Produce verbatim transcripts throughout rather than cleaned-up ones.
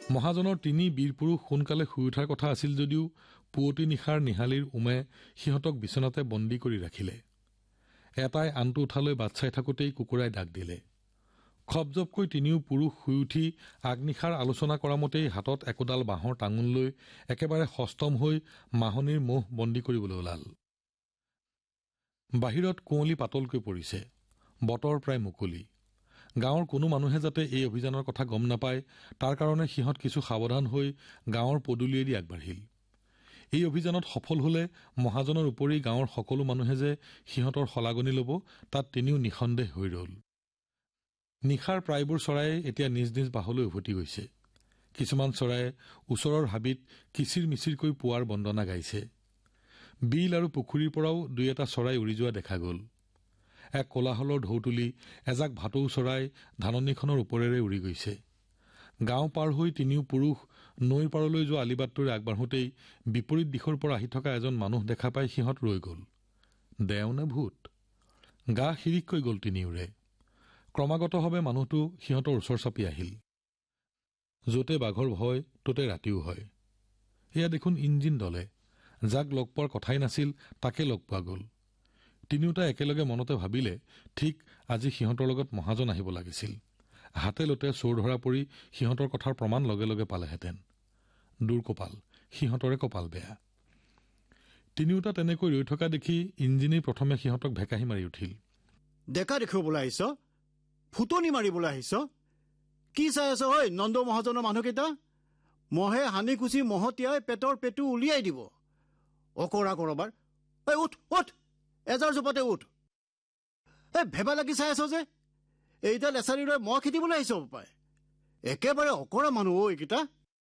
মহাজনৰ তিনি বীৰ পুৰুষ সোনকালে শুই উঠাৰ কথা আছিল যদিও পুৱতি নিশাৰ নিহালিৰ উমে সিহঁতক বিচনাতে বন্দী কৰি ৰাখিলে। এটাই আনটো উঠালৈ বাট চাই থাকোঁতেই কুকুৰাই ডাক দিলে। খপজপকৈ তিনিও পুৰুষ শুই উঠি আগনিশাৰ আলোচনা কৰা মতেই হাতত একোডাল বাঁহৰ টাঙোন লৈ একেবাৰে সষ্টম হৈ মাহনিৰ মোহ বন্দী কৰিবলৈ ওলাল। বাহিৰত কুঁৱলী পাতলকৈ পৰিছে। বতৰ প্ৰায় মুকলি। গাঁৱৰ কোনো মানুহে যাতে এই অভিযানৰ কথা গম নাপায় তাৰ কাৰণে সিহঁত কিছু সাৱধান হৈ গাঁৱৰ পদূলিয়েদি আগবাঢ়িল। এই অভিযানত সফল হলে মহাজনৰ উপৰি গাঁৱৰ সকলো মানুহে যে সিহঁতৰ শলাগনি ল'ব তাত তিনিও নিসন্দেহ হৈ ৰল। নিশাৰ প্ৰায়বোৰ চৰাই এতিয়া নিজ নিজ বাহলৈ উভতি গৈছে। কিছুমান চৰায়ে ওচৰৰ হাবিত কিচিৰ মিচিৰকৈ পুৱাৰ বন্দনা গাইছে। বিল আৰু পুখুৰীৰ পৰাও দুই এটা চৰাই উৰি যোৱা দেখা গল। এক কোলাহলৰ ঢৌ তুলি এজাক ভাটৌ চৰাই ধাননিখনৰ ওপৰেৰে উৰি গৈছে। গাঁও পাৰ হৈ তিনিও পুৰুষ নৈৰ পাৰলৈ যোৱা আলিবাটটোৰে আগবাঢ়োতেই বিপৰীত দিশৰ পৰা আহি থকা এজন মানুহ দেখা পাই সিহঁত ৰৈ গল। দেও নে ভূত? গা সিৰিককৈ গল তিনিওৰে। ক্ৰমাগতভাৱে মানুহটো সিহঁতৰ ওচৰ চাপি আহিল। য'তে বাঘৰ ভয় ততে ৰাতিও হয়। এয়া দেখোন ইঞ্জিন দলে। যাক লগ পোৱাৰ কথাই নাছিল তাকে লগ পোৱা গল। তিনিওটা একেলগে মনতে ভাবিলে ঠিক আজি সিহঁতৰ লগত মহাজন আহিব লাগিছিল। হাতে লতে চোৰ ধৰা পৰি সিহঁতৰ কথাৰ প্ৰমাণ লগে লগে পালেহেঁতেন। দূৰ কপাল, সিহঁতৰে কপাল বেয়া। তিনিওটা তেনেকৈ ৰৈ থকা দেখি ইঞ্জিনেই প্ৰথমে সিহঁতক ভেকাহি মাৰি উঠিল। ডেকা দেখিবলৈ আহিছ? ফুটনি মাৰিবলৈ আহিছ? কি চাই আছ ঐ নন্দ মহাজনৰ মানুহকেইটা? মহে হানি খুচি মহতিয়াই পেটৰ পেটু উলিয়াই দিব। অকৰা কৰবাৰ এই উঠ উঠ, এজাৰ জোপাতে উঠ। এই ভেবা লাগি চাই আছ যে? এইডাল এচাৰিৰে মহ খেদিবলৈ আহিছ পায়। একেবাৰে অকৰা মানুহ ঐ এইকেইটা।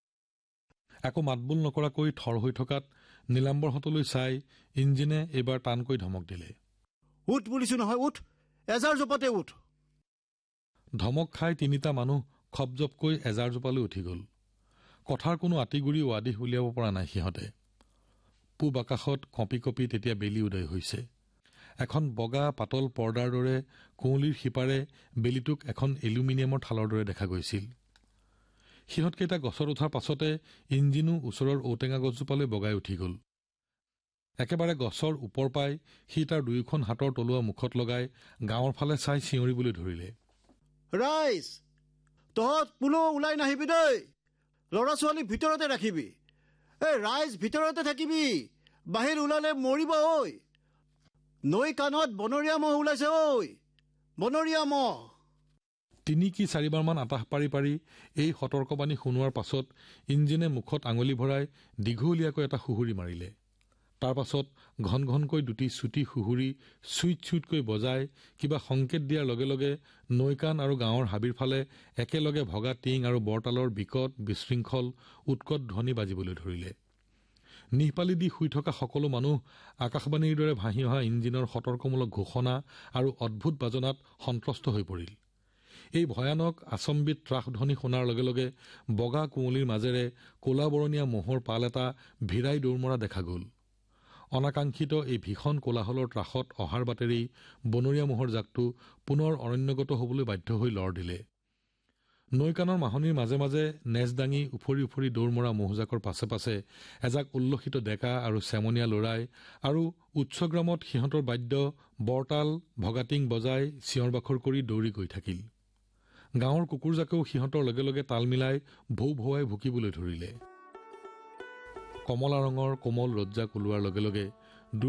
আকৌ মাতবোল নকৰাকৈ থৰ হৈ থকাত নীলাম্বৰহঁতলৈ চাই ইঞ্জিনে এইবাৰ টানকৈ ধমক দিলে। উঠ বুলিছো নহয়, উঠ, এজাৰ জোপাতে উঠ। ধমক খাই তিনিটা মানুহ খপজপকৈ এজাৰ জোপালৈ উঠি গল। কথাৰ কোনো আতিগুৰি ও আদিশ উলিয়াব পৰা নাই সিহঁতে। পূব আকাশত কঁপি কঁপি তেতিয়া বেলি উদয় হৈছে। এখন বগা পাতল পৰ্দাৰ দৰে কুঁৱলীৰ সিপাৰে বেলিটোক এখন এলুমিনিয়ামৰ থালৰ দৰে দেখা গৈছিল। সিহঁতকেইটা গছত উঠাৰ পাছতে ইঞ্জিনো ওচৰৰ ঔটেঙা গছজোপালৈ বগাই উঠি গল। একেবাৰে গছৰ ওপৰ পাই সি তাৰ দুয়োখন হাতৰ তলুৱা মুখত লগাই গাঁৱৰ ফালে চাই চিঞৰিবলৈ ধৰিলে। ৰাইজ, তহঁত কোনো ওলাই নাহিবি দেই। ল'ৰা ছোৱালী ভিতৰতে ৰাখিবি। এই ৰাইজ ভিতৰতে থাকিবি, বাহিৰ ওলালে মৰিব ঐ। নৈ কাণত বনৰীয়া মহ ওলাইছে ঐ, বনৰীয়া মহ। তিনি কি চাৰিবাৰমান আতাহ পাৰি পাৰি এই সতৰ্কবাণী শুনোৱাৰ পাছত ইঞ্জিনে মুখত আঙুলি ভৰাই দীঘলীয়াকৈ এটা সুহুৰি মাৰিলে। তাৰ পাছত ঘন ঘনকৈ দুটি চুটি সুহুৰি চুইট চুইটকৈ বজাই কিবা সংকেত দিয়াৰ লগে লগে নৈকান আৰু গাঁৱৰ হাবিৰ ফালে একেলগে ভগা টিং আৰু বৰতালৰ বিকট বিশৃংখল উৎকট ধ্বনি বাজিবলৈ ধৰিলে। নিহপালি দি শুই থকা সকলো মানুহ আকাশবাণীৰ দৰে ভাহি অহা ইঞ্জিনৰ সতৰ্কমূলক ঘোষণা আৰু অদ্ভুত বাজনাত সন্ত্ৰস্ত হৈ পৰিল। এই ভয়ানক আচম্বিত ত্ৰাসধ্বনি শুনাৰ লগে লগে বগা কুঁৱলীৰ মাজেৰে কলা বৰণীয়া মহৰ পাল এটা ভিৰাই দৌৰ মৰা দেখা গল। অনাকাংক্ষিত এই ভীষণ কোলাহলৰ ত্ৰাসত অহাৰ বাটেৰেই বনৰীয়া মহৰ জাকটো পুনৰ অৰণ্যগত হবলৈ বাধ্য হৈ লৰ দিলে। নৈকানৰ মাহনিৰ মাজে মাজে নেজ দাঙি উফৰি উফৰি দৌৰ মৰা মহজাকৰ পাছে পাছে এজাক উল্লসিত ডেকা আৰু চেমনীয়া লৰাই আৰু উৎসগ্ৰামত সিহঁতৰ বাদ্য বৰতাল ভগাটিং বজাই চিঞৰ বাখৰ কৰি দৌৰি গৈ থাকিল। গাঁৱৰ কুকুৰজাকেও সিহঁতৰ লগে লগে তাল মিলাই ভৌ ভৌৱাই ভুকিবলৈ ধৰিলে। কমলা ৰঙৰ কোমল ৰজ্জাক ওলোৱাৰ লগে লগে